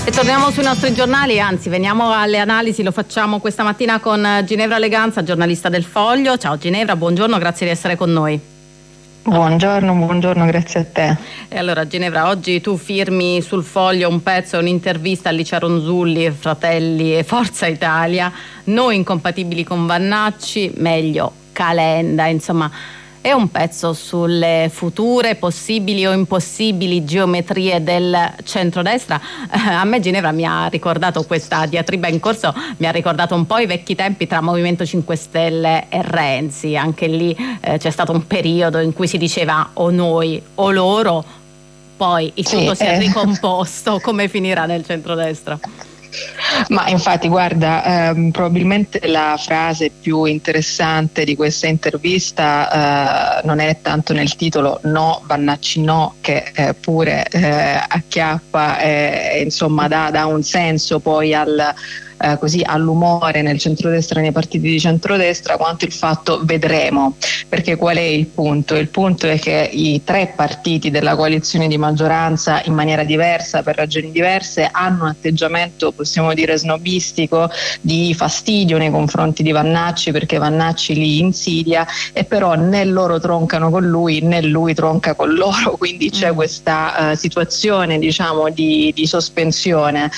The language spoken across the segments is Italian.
E torniamo sui nostri giornali, anzi veniamo alle analisi, lo facciamo questa mattina con Ginevra Leganza, giornalista del Foglio. Ciao Ginevra, buongiorno, grazie di essere con noi. Buongiorno, grazie a te. E allora Ginevra, oggi tu firmi sul Foglio un pezzo, un'intervista a Licia Ronzulli, Fratelli e Forza Italia, noi incompatibili con Vannacci, meglio Calenda, insomma. È un pezzo sulle future possibili o impossibili geometrie del centrodestra. A me Ginevra mi ha ricordato, questa diatriba in corso mi ha ricordato un po' i vecchi tempi tra Movimento 5 Stelle e Renzi. Anche lì c'è stato un periodo in cui si diceva o noi o loro, poi il tutto si è ricomposto. Come finirà nel centrodestra? Ma infatti guarda, probabilmente la frase più interessante di questa intervista non è tanto nel titolo "No, Vannacci no", che pure acchiappa e insomma dà un senso poi così all'umore nel centrodestra, nei partiti di centrodestra, quanto il fatto "vedremo", perché qual è il punto? Il punto è che i tre partiti della coalizione di maggioranza, in maniera diversa, per ragioni diverse, hanno un atteggiamento, possiamo dire, snobistico, di fastidio nei confronti di Vannacci, perché Vannacci li insidia, e però né loro troncano con lui né lui tronca con loro, quindi c'è questa situazione, diciamo, di sospensione,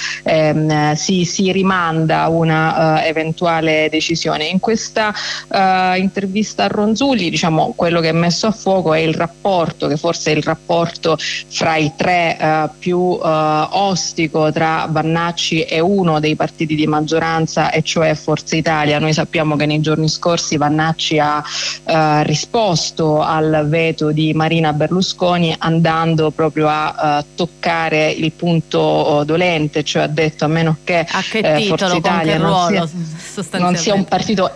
si rimanda una eventuale decisione. In questa intervista a Ronzulli, diciamo, quello che è messo a fuoco è il rapporto, che forse è il rapporto fra i tre più ostico tra Vannacci e uno dei partiti di maggioranza, e cioè Forza Italia. Noi sappiamo che nei giorni scorsi Vannacci ha risposto al veto di Marina Berlusconi, andando proprio a toccare il punto dolente, cioè ha detto: a meno che Forza Italia non sia un partito